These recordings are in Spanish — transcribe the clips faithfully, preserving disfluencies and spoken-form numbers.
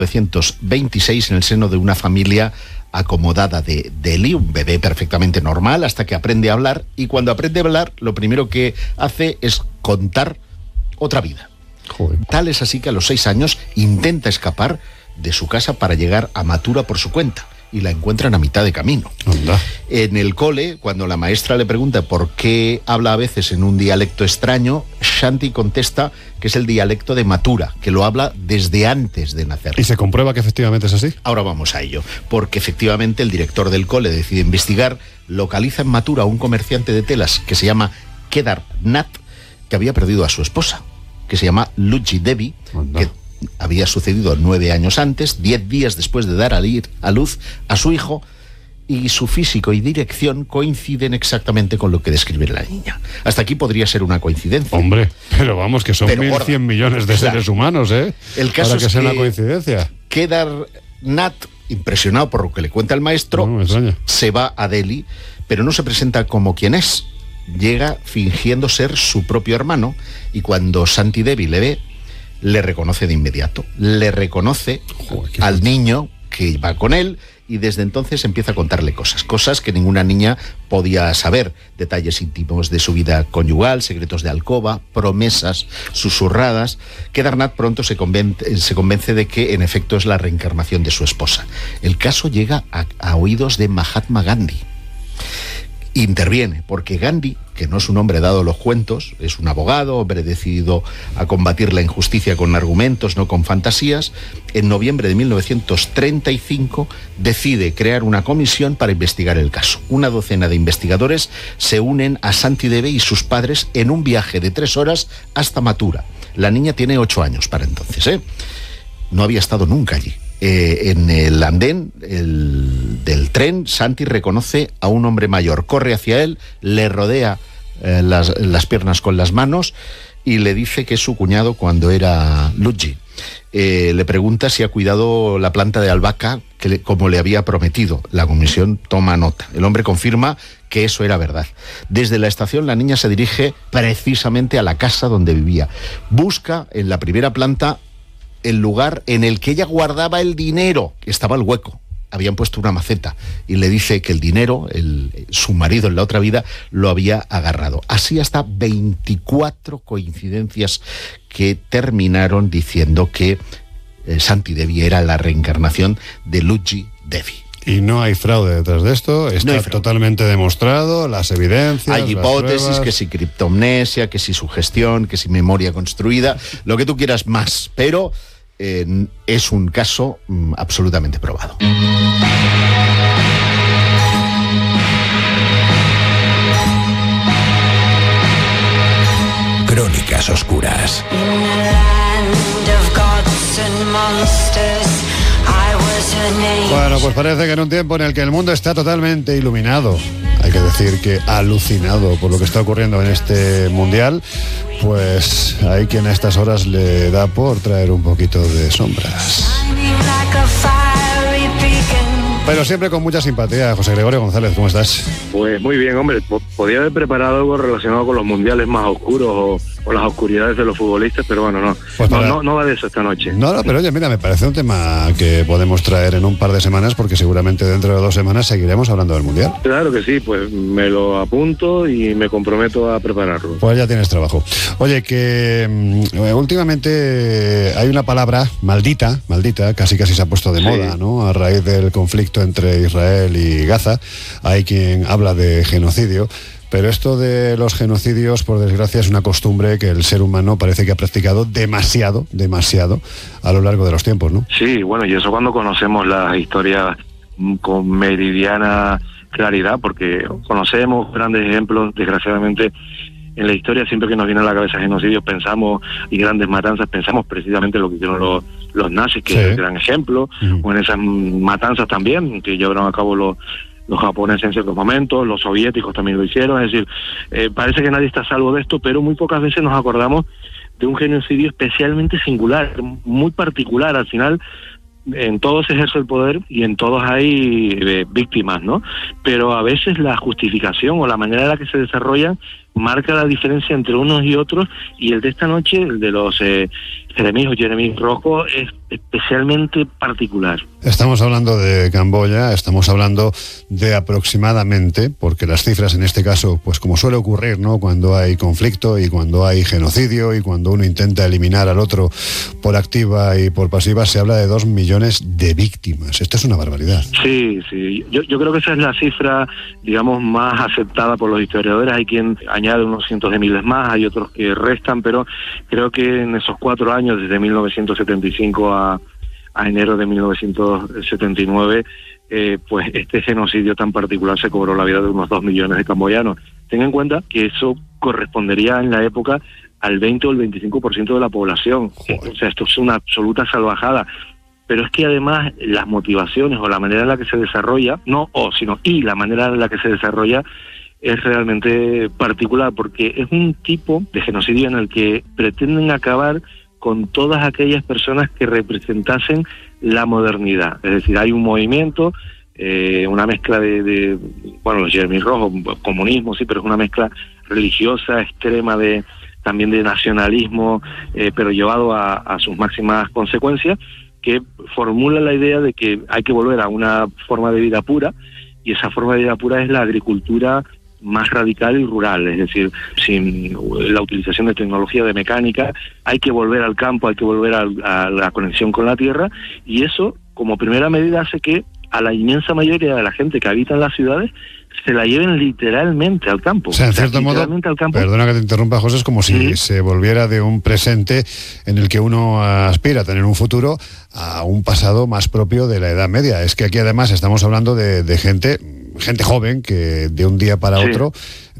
mil novecientos veintiséis en el seno de una familia acomodada de Delhi, un bebé perfectamente normal hasta que aprende a hablar, y cuando aprende a hablar lo primero que hace es contar otra vida. Joder. Tal es así que a los seis años intenta escapar de su casa para llegar a Mathura por su cuenta, y la encuentran a mitad de camino. Anda. En el cole, cuando la maestra le pregunta por qué habla a veces en un dialecto extraño, Shanti contesta que es el dialecto de Mathura, que lo habla desde antes de nacer. ¿Y se comprueba que efectivamente es así? Ahora vamos a ello, porque efectivamente el director del cole decide investigar, localiza en Mathura a un comerciante de telas que se llama Kedar Nath, que había perdido a su esposa, que se llama Luchi Devi, Anda. que había sucedido nueve años antes, diez días después de dar a luz a su hijo, y su físico y dirección coinciden exactamente con lo que describe la niña. Hasta aquí podría ser una coincidencia. Hombre, pero vamos, que son Pero mil cien millones de claro. seres humanos, ¿eh? El caso Para que es sea que una coincidencia. Kedar Nath, impresionado por lo que le cuenta el maestro, No me extraña. se va a Delhi, pero no se presenta como quien es. Llega fingiendo ser su propio hermano, y cuando Shanti Devi le ve, le reconoce de inmediato. Le reconoce Joder, qué al fuerte. niño que va con él, y desde entonces empieza a contarle cosas, cosas que ninguna niña podía saber, detalles íntimos de su vida conyugal, secretos de alcoba, promesas susurradas. Kedar Nath pronto se convence, se convence de que en efecto es la reencarnación de su esposa. El caso llega a, a oídos de Mahatma Gandhi. Interviene, porque Gandhi, que no es un hombre dado a los cuentos, es un abogado, hombre decidido a combatir la injusticia con argumentos, no con fantasías, en noviembre de mil novecientos treinta y cinco decide crear una comisión para investigar el caso. Una docena de investigadores se unen a Shanti Devi y sus padres en un viaje de tres horas hasta Mathura. La niña tiene ocho años para entonces, ¿eh? No había estado nunca allí. Eh, en el andén el, del tren, Shanti reconoce a un hombre mayor, corre hacia él, le rodea eh, las, las piernas con las manos y le dice que es su cuñado cuando era Luigi. Eh, le pregunta si ha cuidado la planta de albahaca que le, como le había prometido. La comisión toma nota. El hombre confirma que eso era verdad. Desde la estación la niña se dirige precisamente a la casa donde vivía. Busca en la primera planta el lugar en el que ella guardaba el dinero. Estaba el hueco, habían puesto una maceta, y le dice que el dinero, el, su marido en la otra vida, lo había agarrado. Así hasta veinticuatro coincidencias que terminaron diciendo que eh, Shanti Devi era la reencarnación de Luchi Devi. Y no hay fraude detrás de esto, está No totalmente demostrado, las evidencias, Hay las hipótesis, pruebas. que si criptomnesia, que si sugestión, que si memoria construida, lo que tú quieras más, pero eh, es un caso mm, absolutamente probado. Crónicas Oscuras. Bueno, pues parece que en un tiempo en el que el mundo está totalmente iluminado, hay que decir que alucinado por lo que está ocurriendo en este mundial, pues hay quien a estas horas le da por traer un poquito de sombras. Pero siempre con mucha simpatía. José Gregorio González, ¿cómo estás? Pues muy bien, hombre. Podía haber preparado algo relacionado con los mundiales más oscuros o, o las oscuridades de los futbolistas, pero bueno, no. Pues no, para... no, no va de eso esta noche. No, no, pero oye, mira, me parece un tema que podemos traer en un par de semanas, porque seguramente dentro de dos semanas seguiremos hablando del mundial. Claro que sí, pues me lo apunto y me comprometo a prepararlo. Pues ya tienes trabajo. Oye, que um, últimamente hay una palabra maldita, maldita, casi casi se ha puesto de Sí. moda, ¿no? A raíz del conflicto entre Israel y Gaza. Hay quien habla de genocidio, pero esto de los genocidios, por desgracia, es una costumbre que el ser humano parece que ha practicado demasiado, demasiado a lo largo de los tiempos, ¿no? Sí, bueno, y eso cuando conocemos las historias con meridiana claridad, porque conocemos grandes ejemplos, desgraciadamente, en la historia. Siempre que nos viene a la cabeza genocidios pensamos, y grandes matanzas, pensamos precisamente lo que hicieron los, los nazis, que Sí. es el gran ejemplo, Uh-huh. o en esas matanzas también, que llevaron a cabo los, los japoneses en ciertos momentos, los soviéticos también lo hicieron. Es decir, eh, parece que nadie está a salvo de esto, pero muy pocas veces nos acordamos de un genocidio especialmente singular, muy particular. Al final, en todos se ejerce el poder y en todos hay eh, víctimas, ¿no? Pero a veces la justificación o la manera en la que se desarrolla marca la diferencia entre unos y otros, y el de esta noche, el de los eh, Jeremías o Jeremías Rojo, es especialmente particular. Estamos hablando de Camboya, estamos hablando de aproximadamente, porque las cifras en este caso, pues como suele ocurrir, ¿no?, cuando hay conflicto y cuando hay genocidio y cuando uno intenta eliminar al otro por activa y por pasiva, se habla de dos millones de víctimas. Esto es una barbaridad. Sí, sí. Yo, yo creo que esa es la cifra, digamos, más aceptada por los historiadores. Hay quien añade unos cientos de miles más, hay otros que restan, pero creo que en esos cuatro años, desde mil novecientos setenta y cinco a, a enero de mil novecientos setenta y nueve, eh, pues este genocidio tan particular se cobró la vida de unos dos millones de camboyanos. Ten en cuenta que eso correspondería en la época al veinte o el veinticinco por ciento de la población. Joder. O sea, esto es una absoluta salvajada. Pero es que además las motivaciones o la manera en la que se desarrolla, no o, sino y la manera en la que se desarrolla es realmente particular, porque es un tipo de genocidio en el que pretenden acabar con todas aquellas personas que representasen la modernidad. Es decir, hay un movimiento, eh, una mezcla de, de, bueno, los Jeremías Rojos, comunismo, sí, pero es una mezcla religiosa, extrema, de también de nacionalismo, eh, pero llevado a, a sus máximas consecuencias, que formula la idea de que hay que volver a una forma de vida pura, y esa forma de vida pura es la agricultura más radical y rural, es decir, sin la utilización de tecnología, de mecánica. Hay que volver al campo, hay que volver a, a la conexión con la tierra, y eso, como primera medida, hace que a la inmensa mayoría de la gente que habita en las ciudades se la lleven literalmente al campo. O sea, en cierto modo, al campo. Perdona que te interrumpa, José, es como si ¿Sí? se volviera de un presente en el que uno aspira a tener un futuro a un pasado más propio de la Edad Media. Es que aquí además estamos hablando de, de gente... gente joven que de un día para sí. otro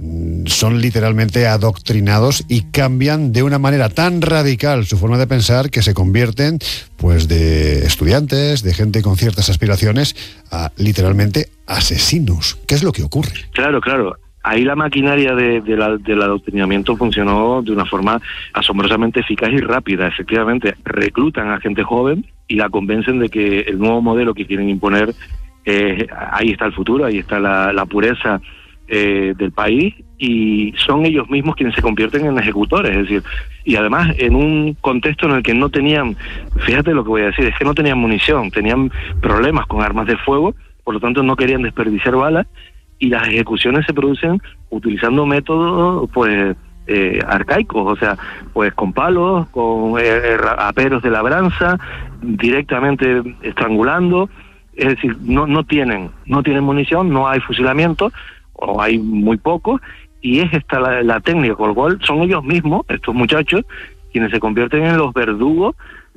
son literalmente adoctrinados y cambian de una manera tan radical su forma de pensar que se convierten pues de estudiantes, de gente con ciertas aspiraciones, a literalmente asesinos. ¿Qué es lo que ocurre? Claro, claro. Ahí la maquinaria de, de la, del adoctrinamiento funcionó de una forma asombrosamente eficaz y rápida. Efectivamente, reclutan a gente joven y la convencen de que el nuevo modelo que quieren imponer, eh, ahí está el futuro, ahí está la, la pureza eh, del país, y son ellos mismos quienes se convierten en ejecutores. Es decir, y además en un contexto en el que no tenían, fíjate lo que voy a decir, es que no tenían munición, tenían problemas con armas de fuego, por lo tanto no querían desperdiciar balas, y las ejecuciones se producen utilizando métodos pues eh, arcaicos, o sea, pues con palos, con eh, aperos de labranza, directamente estrangulando. Es decir, no no tienen no tienen munición, no hay fusilamiento, o hay muy poco, y es esta la, la técnica, con lo cual son ellos mismos, estos muchachos, quienes se convierten en los verdugos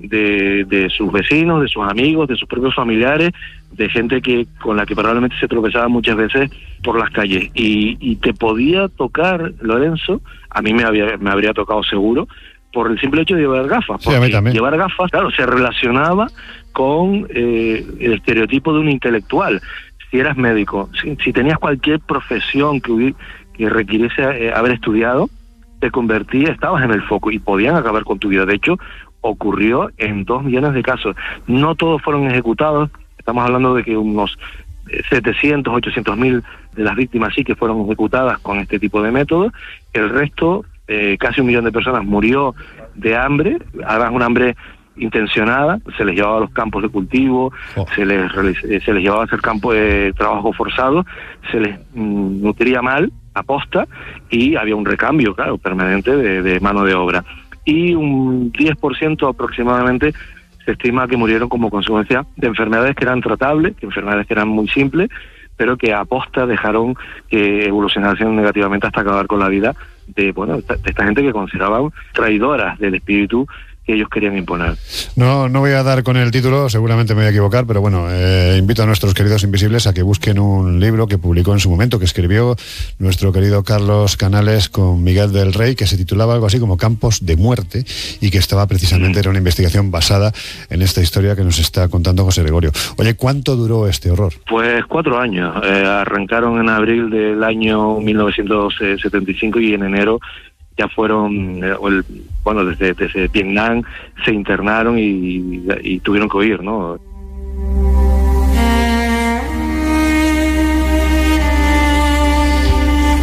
de, de sus vecinos, de sus amigos, de sus propios familiares, de gente que con la que probablemente se tropezaba muchas veces por las calles. Y, y te podía tocar, Lorenzo, a mí me había me habría tocado seguro, por el simple hecho de llevar gafas. Sí, a mí también. Llevar gafas, claro, se relacionaba con eh, el estereotipo de un intelectual. Si eras médico, si, si tenías cualquier profesión que, hubiera, que requiriese eh, haber estudiado, te convertías, estabas en el foco y podían acabar con tu vida. De hecho, ocurrió en dos millones de casos. No todos fueron ejecutados, estamos hablando de que unos setecientos, ochocientos mil de las víctimas sí que fueron ejecutadas con este tipo de métodos. El resto, eh, casi un millón de personas, murió de hambre, además un hambre intencionada. Se les llevaba a los campos de cultivo, oh. se les se les llevaba a hacer campos de trabajo forzado, se les mm, nutría mal, aposta, y había un recambio, claro, permanente de, de mano de obra. Y un diez por ciento aproximadamente se estima que murieron como consecuencia de enfermedades que eran tratables, que enfermedades que eran muy simples, pero que a posta dejaron que evolucionasen negativamente hasta acabar con la vida de, bueno, de esta gente que consideraban traidoras del espíritu que ellos querían imponer. No, no voy a dar con el título, seguramente me voy a equivocar, pero bueno, eh, invito a nuestros queridos invisibles a que busquen un libro que publicó en su momento, que escribió nuestro querido Carlos Canales con Miguel del Rey, que se titulaba algo así como Campos de Muerte, y que estaba precisamente, era una investigación basada en esta historia que nos está contando José Gregorio. Oye, ¿cuánto duró este horror? Pues cuatro años. Eh, arrancaron en abril del año mil novecientos setenta y cinco y en enero ya fueron, eh, el, bueno, desde, desde Vietnam se internaron y, y tuvieron que huir, ¿no?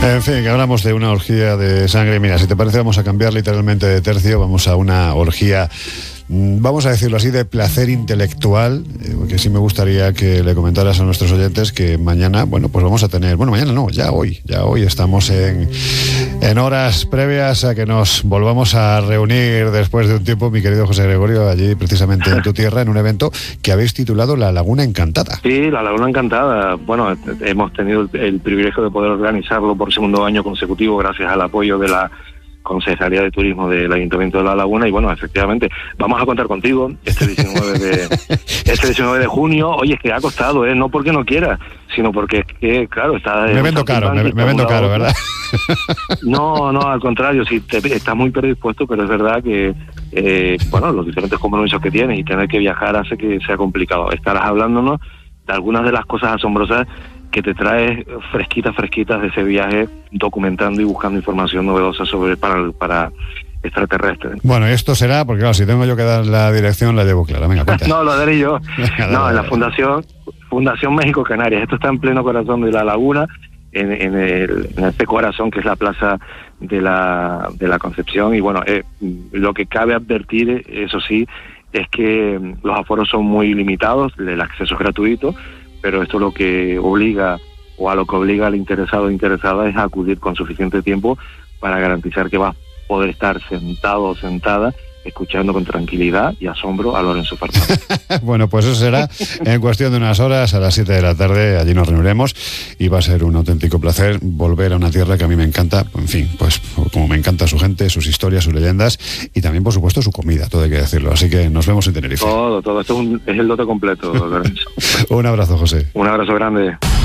En fin, que hablamos de una orgía de sangre. Mira, si te parece, vamos a cambiar literalmente de tercio. Vamos a una orgía, vamos a decirlo así, de placer intelectual, que sí me gustaría que le comentaras a nuestros oyentes que mañana, bueno, pues vamos a tener, bueno, mañana no, ya hoy, ya hoy estamos en, en horas previas a que nos volvamos a reunir después de un tiempo, mi querido José Gregorio, allí precisamente en tu tierra, en un evento que habéis titulado La Laguna Encantada. Sí, La Laguna Encantada. Bueno, hemos tenido el, el privilegio de poder organizarlo por segundo año consecutivo gracias al apoyo de la Concejalía de Turismo del Ayuntamiento de La Laguna. Y bueno, efectivamente, vamos a contar contigo este diecinueve de este diecinueve de junio. Oye, es que ha costado, ¿eh? No porque no quiera, sino porque es que, claro, está... Me vendo caro, me, me vendo caro, ¿verdad? No, no, al contrario, sí, te, estás muy predispuesto, pero es verdad que, eh, bueno, los diferentes compromisos que tienes y tener que viajar hace que sea complicado. Estarás hablándonos de algunas de las cosas asombrosas que te traes fresquitas, fresquitas de ese viaje, documentando y buscando información novedosa sobre para, para extraterrestres. Bueno, esto será, porque claro, si tengo yo que dar la dirección, la llevo clara. Venga, cuenta. No, lo daré yo. No, en la Fundación Fundación México Canarias. Esto está en pleno corazón de La Laguna, en, en, el, en este corazón que es la plaza de la, de la Concepción. Y bueno, eh, lo que cabe advertir, eso sí, es que los aforos son muy limitados, el acceso es gratuito, pero esto lo que obliga, o a lo que obliga al interesado o interesada, es a acudir con suficiente tiempo para garantizar que va a poder estar sentado o sentada escuchando con tranquilidad y asombro a Lorenzo Fernández. Bueno, pues eso será en cuestión de unas horas, a las siete de la tarde, allí nos reuniremos y va a ser un auténtico placer volver a una tierra que a mí me encanta, en fin, pues como me encanta su gente, sus historias, sus leyendas y también, por supuesto, su comida, todo hay que decirlo. Así que nos vemos en Tenerife. Todo, todo, esto es, un, es el dote completo, Lorenzo. Un abrazo, José. Un abrazo grande.